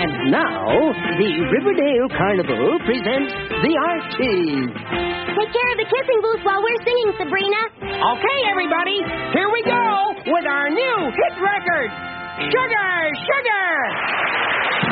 And now, the Riverdale Carnival presents the Archies. Take care of the kissing booth while we're singing, Sabrina. Okay, everybody, here we go with our new hit record, Sugar, Sugar!